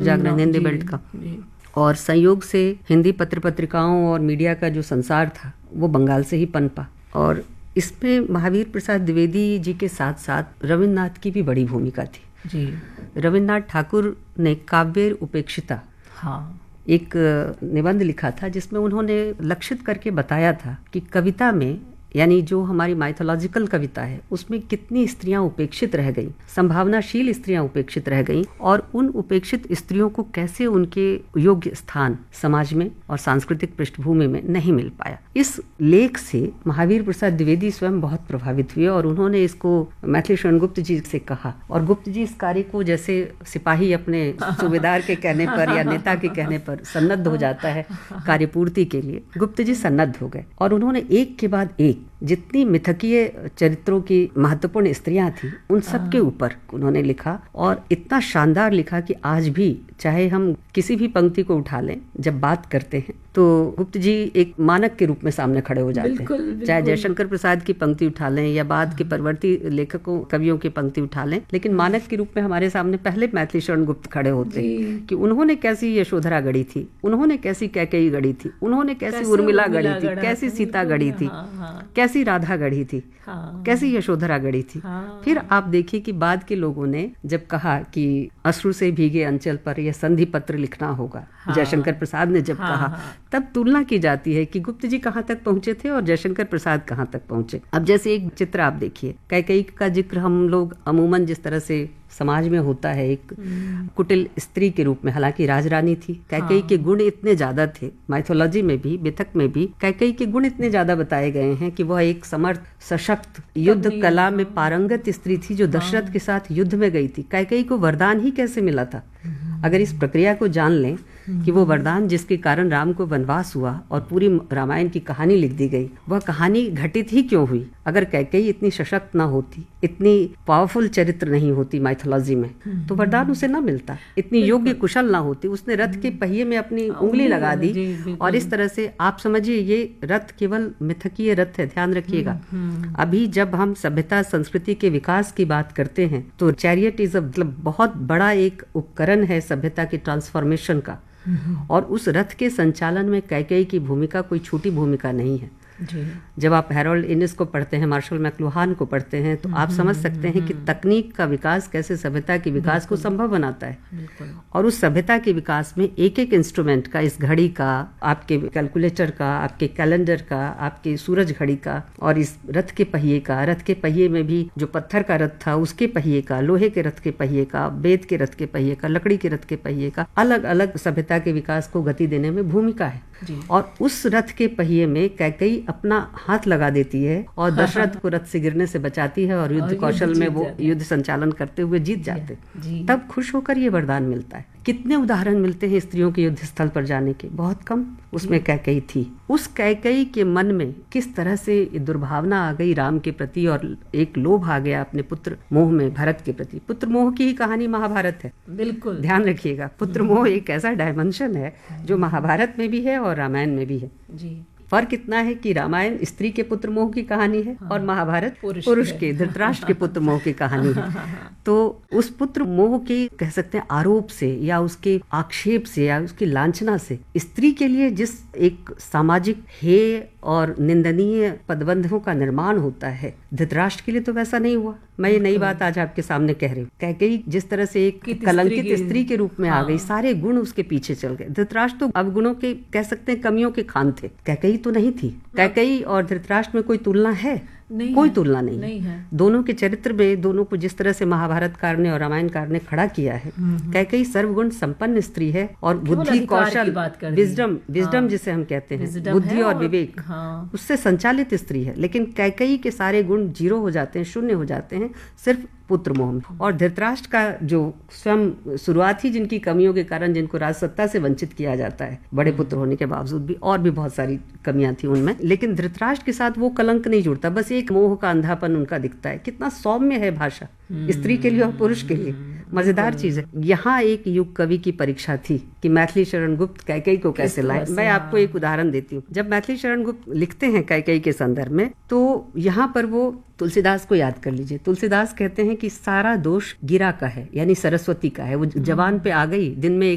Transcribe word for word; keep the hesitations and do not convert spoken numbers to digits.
जागरण Hindi belt का, और संयोग से हिंदी पत्र पत्रिकाओं और मीडिया का जो संसार था वो बंगाल से ही पनपा। और इसमें महावीर प्रसाद द्विवेदी जी के साथ साथ रविन्द्रनाथ की भी बड़ी भूमिका थी जी। रविन्द्रनाथ ठाकुर ने काव्य उपेक्षिता हाँ एक निबंध लिखा था, जिसमें उन्होंने लक्षित करके बताया था कि कविता में, यानी जो हमारी माइथोलॉजिकल कविता है, उसमें कितनी स्त्रियां उपेक्षित रह गईं, संभावनाशील स्त्रियां उपेक्षित रह गईं, और उन उपेक्षित स्त्रियों को कैसे उनके योग्य स्थान समाज में और सांस्कृतिक पृष्ठभूमि में नहीं मिल पाया। इस लेख से महावीर प्रसाद द्विवेदी स्वयं बहुत प्रभावित हुए और उन्होंने इसको मैथिली शरण गुप्त जी से कहा, और गुप्त जी इस कार्य को जैसे सिपाही अपने सूबेदार के कहने पर या नेता के कहने पर सन्नद्ध हो जाता है कार्यपूर्ति के लिए, गुप्त जी सन्नद्ध हो गए और उन्होंने एक के बाद एक जितनी मिथकीय चरित्रों की महत्वपूर्ण स्त्रियां थी उन सब के ऊपर उन्होंने लिखा, और इतना शानदार लिखा कि आज भी चाहे हम किसी भी पंक्ति को उठा लें, जब बात करते हैं तो गुप्त जी एक मानक के रूप में सामने खड़े हो जाते बिल्कुल, हैं बिल्कुल। चाहे जयशंकर प्रसाद की पंक्ति उठा लें या बाद के परवर्ती लेखकों कवियों की पंक्ति उठा लें, लेकिन मानक के रूप में हमारे सामने पहले मैथिली शरण गुप्त खड़े होते हैं कि उन्होंने कैसी यशोधरा गढ़ी थी, उन्होंने कैसी कैकेयी गढ़ी थी, उन्होंने कैसी उर्मिला गढ़ी थी, कैसी सीता गढ़ी थी, कैसी राधा गढ़ी थी, कैसी यशोधरा गढ़ी थी। फिर आप देखिए कि बाद के लोगों ने जब कहा कि अश्रु से भीगे अंचल पर यह संधि पत्र लिखना होगा, हाँ, जयशंकर प्रसाद ने जब हाँ, कहा हाँ, तब तुलना की जाती है कि गुप्त जी कहाँ तक पहुंचे थे और जयशंकर प्रसाद कहाँ तक पहुंचे। अब जैसे एक चित्र आप देखिए, कैकेयी का जिक्र हम लोग अमूमन जिस तरह से समाज में होता है एक कुटिल स्त्री के रूप में, हालांकि राजरानी थी, कैकेयी हाँ, के गुण इतने ज्यादा थे, माइथोलॉजी में भी मिथक में भी कैकेयी के गुण इतने ज्यादा बताए गए हैं कि वह एक समर्थ सशक्त युद्ध कला में पारंगत स्त्री थी जो दशरथ के साथ युद्ध में गई थी। कैकेयी को वरदान ही कैसे मिला था? अगर इस प्रक्रिया को जान लें कि वो वरदान जिसके कारण राम को वनवास हुआ और पूरी रामायण की कहानी लिख दी गई, वह कहानी घटित ही क्यों हुई? अगर कैकेयी इतनी सशक्त ना होती, इतनी पावरफुल चरित्र नहीं होती माइथोलॉजी में, तो वरदान उसे ना मिलता। इतनी योग्य कुशल ना होती, उसने रथ के पहिए में अपनी उंगली लगा दी और इस तरह से आप समझिए ये रथ केवल मिथकीय रथ है। ध्यान रखिएगा, अभी जब हम सभ्यता संस्कृति के विकास की बात करते हैं तो चैरियट इज मतलब बहुत बड़ा एक उपकरण है सभ्यता के ट्रांसफॉर्मेशन का, और उस रथ के संचालन में कैकेयी की भूमिका कोई छोटी भूमिका नहीं है। जी। जब आप हैरोल्ड इनिस को पढ़ते हैं, मार्शल मैक्लुहान को पढ़ते हैं, तो आप समझ सकते हैं कि तकनीक का विकास कैसे सभ्यता के विकास को संभव बनाता है। और उस सभ्यता के विकास में एक एक इंस्ट्रूमेंट का, इस घड़ी का, आपके कैलकुलेटर का, आपके कैलेंडर का, आपके सूरज घड़ी का, और इस रथ के पहिए का, रथ के पहिए में भी जो पत्थर का रथ था उसके पहिए का, लोहे के रथ के पहिए का, बेत के रथ के पहिए का, लकड़ी के रथ के पहिए का, अलग अलग सभ्यता के विकास को गति देने में भूमिका है। और उस रथ के पहिए में कैकेयी अपना हाथ लगा देती है और दशरथ को रथ से गिरने से बचाती है और युद्ध कौशल में वो युद्ध संचालन करते हुए जीत जाते, तब खुश होकर ये वरदान मिलता है। कितने उदाहरण मिलते हैं स्त्रियों के युद्ध स्थल पर जाने के? बहुत कम। उसमें कैकेयी थी। उस कैकेयी के मन में किस तरह से दुर्भावना आ गई राम के प्रति और एक लोभ आ गया अपने पुत्र मोह में भरत के प्रति। पुत्र मोह की ही कहानी महाभारत है। बिल्कुल ध्यान रखिएगा, पुत्र मोह एक ऐसा डायमेंशन है जो महाभारत में भी है और रामायण में भी है। जी। फर्क इतना है कि रामायण स्त्री के पुत्र मोह की कहानी है और महाभारत पुरुष, पुरुष के धृतराष्ट्र के पुत्र मोह की कहानी है। तो उस पुत्र मोह के कह सकते हैं आरोप से या उसके आक्षेप से या उसकी लांछना से स्त्री के लिए जिस एक सामाजिक हेय और निंदनीय पदबंधों का निर्माण होता है, धृतराष्ट्र के लिए तो वैसा नहीं हुआ। मैं ये नई बात आज आपके सामने कह रही हूँ। कैकेयी जिस तरह से एक कलंकित स्त्री के रूप में हाँ। आ गई, सारे गुण उसके पीछे चल गए। धृतराष्ट्र तो अवगुणों के कह सकते हैं कमियों के खान थे, कैकेयी तो नहीं थी। कैकेयी और धृतराष्ट्र में कोई तुलना है? नहीं कोई है, तुलना नहीं, नहीं है। दोनों के चरित्र में, दोनों को जिस तरह से महाभारतकार ने और रामायणकार ने खड़ा किया है, कैकेयी सर्वगुण संपन्न स्त्री है और बुद्धि कौशल विजडम विजडम जिसे हम कहते हैं बुद्धि और विवेक हाँ। उससे संचालित स्त्री है। लेकिन कैकेयी के सारे गुण जीरो हो जाते हैं, शून्य हो जाते हैं सिर्फ पुत्र मोह में। और धृतराष्ट्र का जो स्वयं शुरुआत ही जिनकी कमियों के कारण जिनको राजसत्ता से वंचित किया जाता है बड़े पुत्र होने के बावजूद भी, और भी बहुत सारी कमियां थी उनमें, लेकिन धृतराष्ट्र के साथ वो कलंक नहीं जुड़ता, बस एक मोह का अंधापन उनका दिखता है। कितना सौम्य है भाषा स्त्री के लिए और पुरुष के लिए, मजेदार चीज है। यहाँ एक युग कवि की परीक्षा थी कि मैथिली शरण गुप्त कैकेयी को कैसे लाए। मैं आपको एक उदाहरण देती हूँ। जब मैथिली शरण गुप्त लिखते हैं कैकेयी के संदर्भ में, तो यहाँ पर वो तुलसीदास को याद कर लीजिए। तुलसीदास कहते हैं कि सारा दोष गिरा का है, यानी सरस्वती का है। वो जवान पे आ गई, दिन में